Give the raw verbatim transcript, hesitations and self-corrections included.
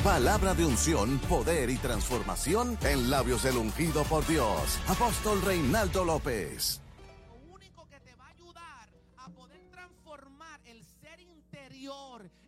Palabra de unción, poder y transformación en labios del ungido por Dios. Apóstol Reinaldo López. Lo único que te va a ayudar a poder transformar el ser interior